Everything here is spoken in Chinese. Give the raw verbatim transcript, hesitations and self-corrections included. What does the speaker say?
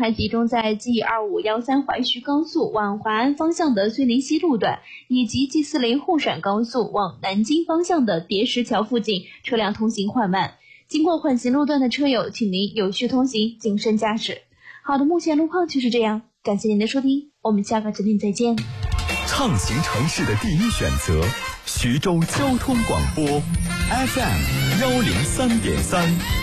还集中在 G 二五一三淮徐高速往淮安方向的绥宁西路段，以及 G 四零沪陕高速往南京方向的叠石桥附近，车辆通行缓慢。经过缓行路段的车友，请您有序通行，谨慎驾驶。好的，目前路况就是这样，感谢您的收听，我们下个指令再见。 畅行城市的第一选择，徐州交通广播 F M 幺零三点三。